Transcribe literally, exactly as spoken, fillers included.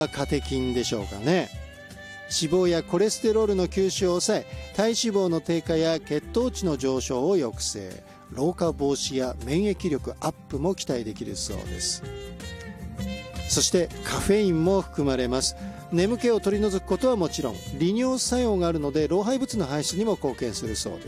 カテキンでしょうかね。脂肪やコレステロールの吸収を抑え、体脂肪の低下や血糖値の上昇を抑制、老化防止や免疫力アップも期待できるそうです。そしてカフェインも含まれます。眠気を取り除くことはもちろん、利尿作用があるので老廃物の排出にも貢献するそうです。